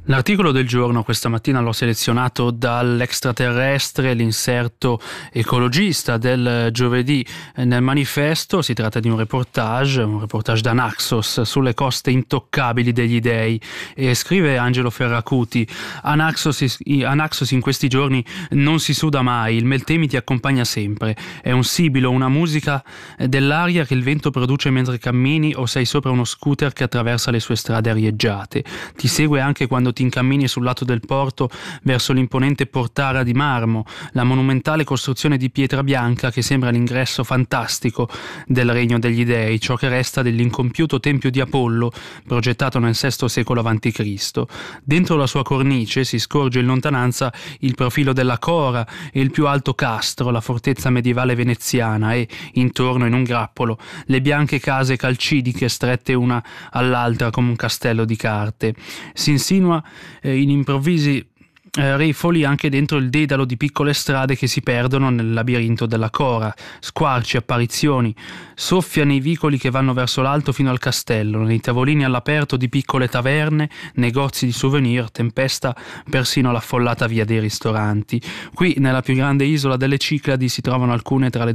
L'articolo del giorno questa mattina l'ho selezionato dall'Extraterrestre, l'inserto ecologista del giovedì nel manifesto. Si tratta di un reportage da Naxos sulle coste intoccabili degli dei, e scrive Angelo Ferracuti: a Naxos in questi giorni non si suda mai, il Meltemi ti accompagna sempre, è un sibilo, una musica dell'aria che il vento produce mentre cammini o sei sopra uno scooter che attraversa le sue strade arieggiate, ti segue anche quando ti incammini sul lato del porto verso l'imponente portara di marmo, la monumentale costruzione di pietra bianca che sembra l'ingresso fantastico del regno degli dei, ciò che resta dell'incompiuto tempio di Apollo progettato nel VI secolo a.C. Dentro la sua cornice si scorge in lontananza il profilo della Cora e il più alto Castro, la fortezza medievale veneziana, e intorno in un grappolo le bianche case calcidiche strette una all'altra come un castello di carte. Si insinua in improvvisi rifoli anche dentro il dedalo di piccole strade che si perdono nel labirinto della Cora, squarci, apparizioni, soffia nei vicoli che vanno verso l'alto fino al castello, nei tavolini all'aperto di piccole taverne, negozi di souvenir, tempesta persino l'affollata via dei ristoranti. Qui, nella più grande isola delle Cicladi, si trovano alcune tra le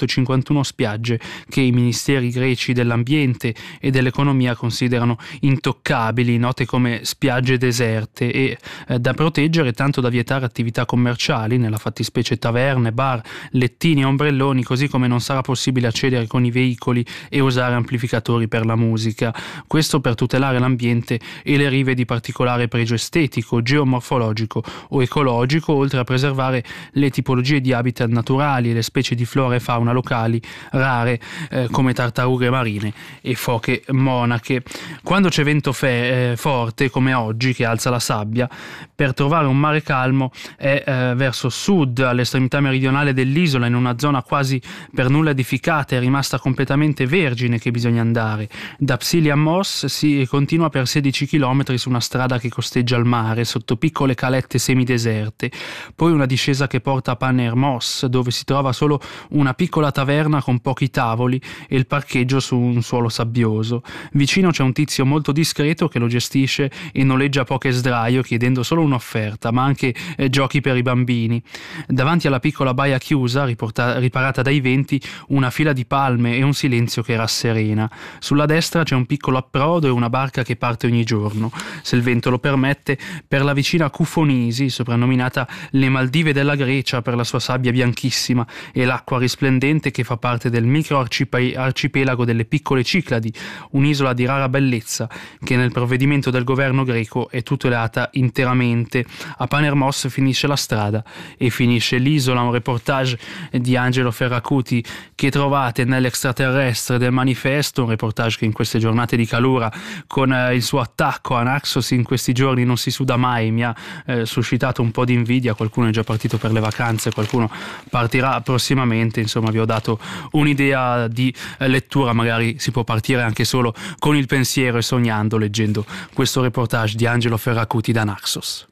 251 spiagge che i ministeri greci dell'ambiente e dell'economia considerano intoccabili, note come spiagge deserte, e da proteggere tanto da vietare attività commerciali, nella fattispecie taverne, bar, lettini e ombrelloni, così come non sarà possibile accedere con i veicoli e usare amplificatori per la musica. Questo per tutelare l'ambiente e le rive di particolare pregio estetico, geomorfologico o ecologico, oltre a preservare le tipologie di habitat naturali e le specie di flora e fauna locali rare, come tartarughe marine e foche monache. Quando c'è vento forte, come oggi, che alza la sabbia, per trovare un mare calmo è verso sud, all'estremità meridionale dell'isola, in una zona quasi per nulla edificata e rimasta completamente vergine, che bisogna andare. Da Psili a Mos si continua per 16 km su una strada che costeggia il mare, sotto piccole calette semideserte, poi una discesa che porta a Panermos, dove si trova solo una piccola taverna con pochi tavoli e il parcheggio su un suolo sabbioso. Vicino c'è un tizio molto discreto che lo gestisce e noleggia poche sdraio, chiedendo solo un'offerta, ma anche giochi per i bambini. Davanti alla piccola baia chiusa, riparata dai venti, una fila di palme e un silenzio che rasserena. Sulla destra c'è un piccolo approdo e una barca che parte ogni giorno, se il vento lo permette, per la vicina Cufonisi, soprannominata le Maldive della Grecia per la sua sabbia bianchissima e l'acqua risplendente che fa parte del micro arcipelago delle piccole Cicladi, un'isola di rara bellezza che nel provvedimento del governo greco è tutelata interamente. A Panermos finisce la strada e finisce l'isola. Un reportage di Angelo Ferracuti che trovate nell'Extraterrestre del manifesto, un reportage che in queste giornate di calura, con il suo attacco a Naxos in questi giorni non si suda mai, mi ha suscitato un po' di invidia. Qualcuno è già partito per le vacanze, qualcuno partirà prossimamente. Insomma, vi ho dato un'idea di lettura, magari si può partire anche solo con il pensiero e sognando, leggendo questo reportage di Angelo Ferracuti da Naxos.